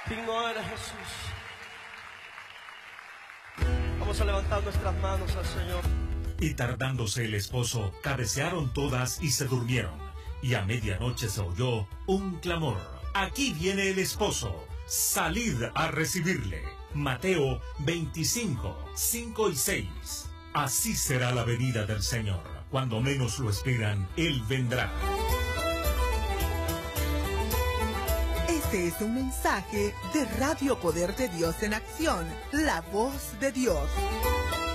Digno eres, Jesús. Vamos a levantar nuestras manos al Señor. Y tardándose el esposo, cabecearon todas y se durmieron. Y a medianoche se oyó un clamor: aquí viene el esposo, salid a recibirle. Mateo 25, 5 y 6. Así será la venida del Señor. Cuando menos lo esperan, Él vendrá. Este es un mensaje de Radio Poder de Dios en Acción, la voz de Dios.